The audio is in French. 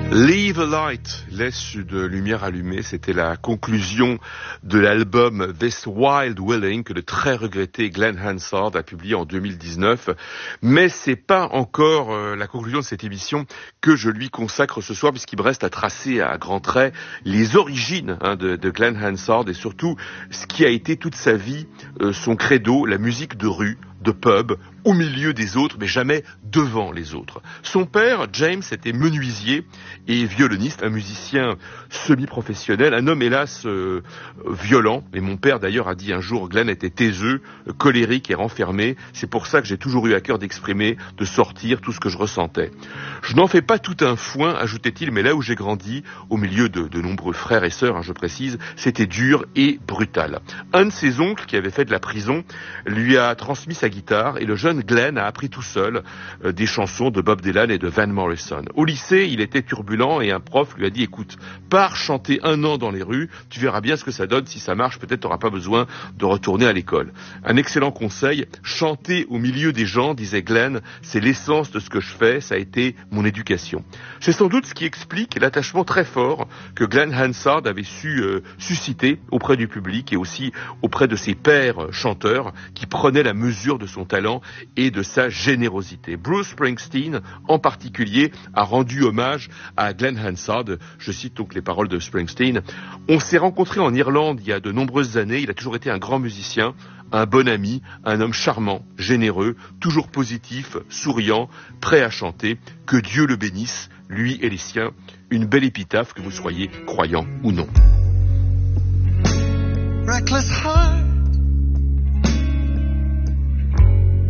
Leave a Light, laisse de lumière allumée, c'était la conclusion de l'album This Wild Willing que le très regretté Glenn Hansard a publié en 2019. Mais c'est pas encore la conclusion de cette émission que je lui consacre ce soir, puisqu'il me reste à tracer à grands traits les origines de Glenn Hansard et surtout ce qui a été toute sa vie son credo, la musique de rue, de pub, au milieu des autres, mais jamais devant les autres. Son père, James, était menuisier et violoniste, un musicien semi-professionnel, un homme hélas violent. Et mon père d'ailleurs a dit un jour, Glenn était taiseux, colérique et renfermé. C'est pour ça que j'ai toujours eu à cœur d'exprimer, de sortir tout ce que je ressentais. Je n'en fais pas tout un foin, ajoutait-il, mais là où j'ai grandi, au milieu de nombreux frères et sœurs, je précise, c'était dur et brutal. Un de ses oncles, qui avait fait de la prison, lui a transmis sa guitare et le jeune Glenn a appris tout seul des chansons de Bob Dylan et de Van Morrison. Au lycée, il était turbulent et un prof lui a dit « Écoute, pars chanter 1 an dans les rues, tu verras bien ce que ça donne, si ça marche, peut-être tu n'auras pas besoin de retourner à l'école. » Un excellent conseil, chanter au milieu des gens, disait Glenn, c'est l'essence de ce que je fais, ça a été mon éducation. C'est sans doute ce qui explique l'attachement très fort que Glenn Hansard avait su susciter auprès du public et aussi auprès de ses pairs chanteurs qui prenaient la mesure de son talent et de sa générosité. Bruce Springsteen, en particulier, a rendu hommage à Glenn Hansard. Je cite donc les paroles de Springsteen. « On s'est rencontrés en Irlande il y a de nombreuses années. Il a toujours été un grand musicien, un bon ami, un homme charmant, généreux, toujours positif, souriant, prêt à chanter. Que Dieu le bénisse, lui et les siens. Une belle épitaphe, que vous soyez croyant ou non. » Reckless heart.